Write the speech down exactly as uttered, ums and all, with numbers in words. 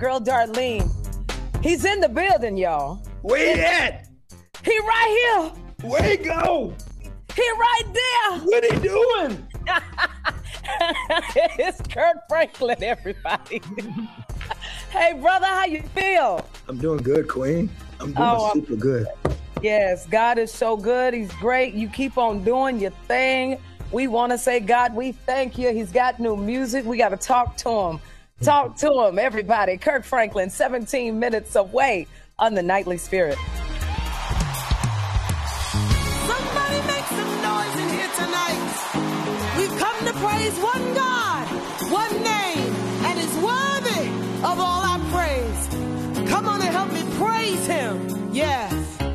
girl, Darlene. He's in the building, y'all. Where he at? He right here. Where he go? He right there. What he doing? It's Kirk Franklin, everybody. Hey, brother, how you feel? I'm doing good, Queen. I'm doing Oh, super good. Yes, God is so good. He's great. You keep on doing your thing. We want to say, God, we thank you. He's got new music. We got to talk to him. Talk to him, everybody. Kirk Franklin, seventeen minutes away on the Nightly Spirit. Somebody make some noise in here tonight. We've come to praise one